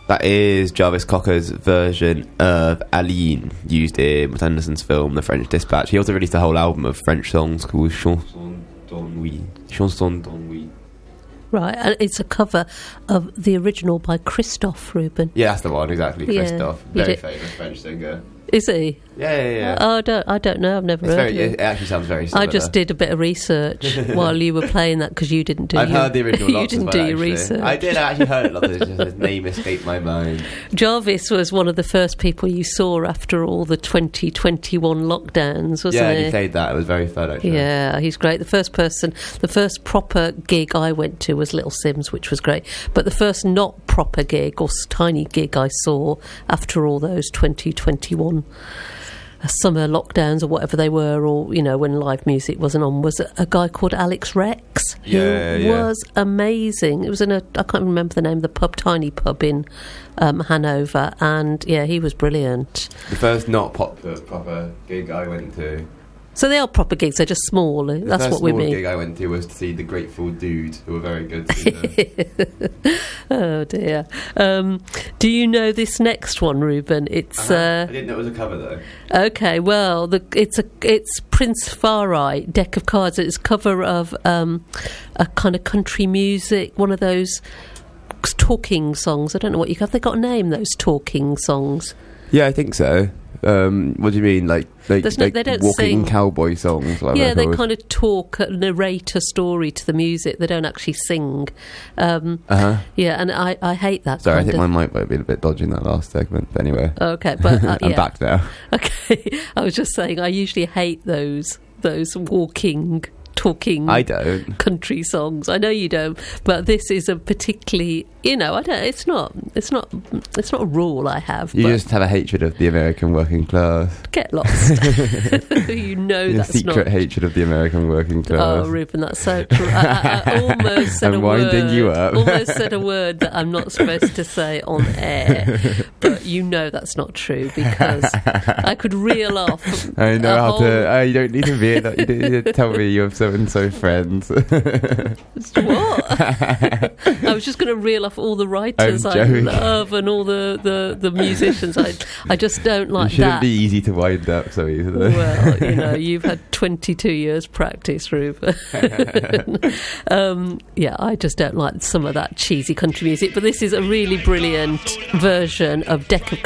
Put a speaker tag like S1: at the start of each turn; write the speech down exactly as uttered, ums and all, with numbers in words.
S1: That is Jarvis Cocker's version of Aline, used in Wes Anderson's film The French Dispatch. He also released a whole album of French songs called Chanson d'Ennui. Chanson d'Ennui.
S2: Right, and it's a cover of the original by Christophe, Ruben.
S1: Yeah, that's the one, exactly.
S2: Yeah,
S1: Christophe,
S2: you
S1: very
S2: did-
S1: famous French singer.
S2: Is he?
S1: Yeah, yeah, yeah.
S2: Oh, I don't, I don't know. I've never
S1: It's
S2: heard
S1: very,
S2: of
S1: it
S2: it.
S1: actually sounds very similar.
S2: I just did a bit of research while you were playing that because you didn't do.
S1: I've
S2: your,
S1: heard the original
S2: you
S1: lots
S2: didn't
S1: as
S2: do
S1: well,
S2: your
S1: actually.
S2: research.
S1: I did actually heard it. Lots, just his name escaped my mind.
S2: Jarvis was one of the first people you saw after all the twenty twenty-one lockdowns, wasn't
S1: Yeah,
S2: he?
S1: you played that. It was very fun, actually.
S2: Yeah, he's great. The first person, the first proper gig I went to was Little Sims, which was great. But the first not proper gig or s- tiny gig I saw after all those twenty twenty-one summer lockdowns or whatever they were, or, you know, when live music wasn't on, was a, a guy called Alex Rex, who
S1: Yeah, yeah.
S2: was amazing. It was in a, I can't remember the name of the pub, tiny pub in um, Hanover, and yeah, he was brilliant.
S1: The first not pop, proper gig I went to.
S2: So they are proper gigs, they're just small.
S1: The
S2: That's
S1: first
S2: what we
S1: small
S2: mean.
S1: gig I went to was to see the Grateful Dude, who were very good. To
S2: Oh dear. Um, do you know this next one, Ruben? It's
S1: uh-huh.
S2: uh,
S1: I didn't know it was a cover though.
S2: okay. Well, the, it's a it's Prince Farai, Deck of Cards. It's a cover of um, a kind of country music, one of those talking songs. I don't know what you have. They got a name, those talking songs.
S1: Yeah, I think so. Um, what do you mean, like like,
S2: There's no-
S1: like
S2: they don't
S1: walking
S2: sing.
S1: cowboy songs? Like
S2: Yeah,
S1: they're
S2: they
S1: called?
S2: kind of talk, uh, narrate a story to the music. They don't actually sing. Um,
S1: Uh-huh.
S2: yeah, and I, I hate that.
S1: Sorry, I
S2: kind
S1: think
S2: of,
S1: my mic might have been a bit dodgy in that last segment. But anyway,
S2: Okay, but uh,
S1: I'm
S2: yeah.
S1: back now.
S2: Okay, I was just saying I usually hate those those walking, talking
S1: I don't.
S2: country songs. I know you don't, but this is a particularly, you know, I don't. It's not. It's not. It's not a rule I have.
S1: You
S2: but
S1: just have a hatred of the American working class.
S2: get lost. You know
S1: Your
S2: that's
S1: secret
S2: not.
S1: hatred of the American working class.
S2: Oh, Ruben, that's so true. I, I, I almost said
S1: I'm
S2: a
S1: winding
S2: word.
S1: you up.
S2: Almost said a word that I'm not supposed to say on air, but you know that's not true because I could reel off.
S1: I know
S2: a
S1: how
S2: whole,
S1: to. Uh, you don't need to be. You don't need to tell me you have so and so friends.
S2: What? I was just going to reel off all the writers
S1: I'm
S2: I
S1: joking.
S2: love and all the, the, the musicians. I I just don't like
S1: it shouldn't
S2: that.
S1: be easy to wind up so easily.
S2: Well, you know, you've had twenty-two years practice, Ruben. um, yeah, I just don't like some of that cheesy country music. But this is a really brilliant version of Deck of